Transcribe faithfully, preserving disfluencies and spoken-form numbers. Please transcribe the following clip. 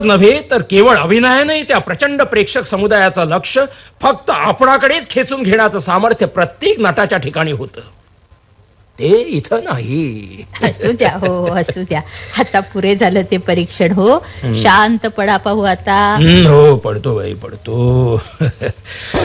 नव्हे तर केवळ अभिनयाने त्या प्रचंड प्रेक्षक समुदायाचं लक्ष फक्त आपणाकडेच खेचून घेण्याचं सामर्थ्य प्रत्येक नटाच्या ठिकाणी होतं. ते इथं नाही. असू द्या हो असू द्या. आता पुरे झालं ते परीक्षण. हो शांत पडा पाहू आता. हो पडतो बाई पडतो.